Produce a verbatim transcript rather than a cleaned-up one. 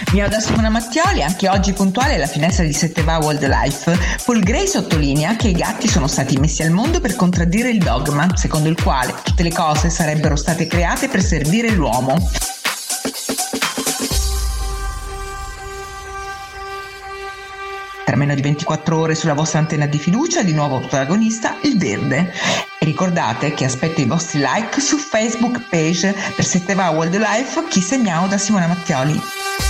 Miao da Simona Mattioli, anche oggi puntuale alla finestra di sette va Wildlife. Paul Gray sottolinea che i gatti sono stati messi al mondo per contraddire il dogma, secondo il quale tutte le cose sarebbero state create per servire l'uomo. Tra meno di ventiquattro ore sulla vostra antenna di fiducia, di nuovo protagonista, il verde. E ricordate che aspetto i vostri like su Facebook page per sette va Wildlife, Kiss e Miao da Simona Mattioli.